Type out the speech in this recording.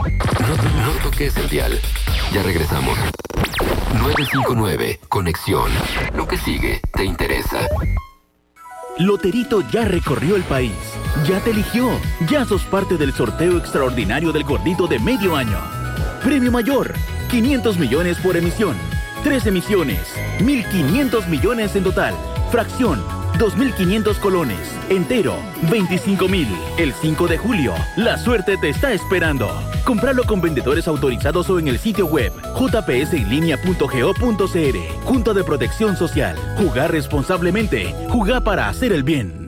No toques el dial. Ya regresamos. 959, conexión. Lo que sigue te interesa. Loterito ya recorrió el país. Ya te eligió. Ya sos parte del sorteo extraordinario del gordito de medio año. Premio mayor, 500 millones por emisión. 3 emisiones, 1.500 millones en total. Fracción, 2.500 colones. Entero, 25.000. El 5 de julio, la suerte te está esperando. Compralo con vendedores autorizados o en el sitio web jpsinlinea.go.cr. Junta de Protección Social. Jugar responsablemente. Jugar para hacer el bien.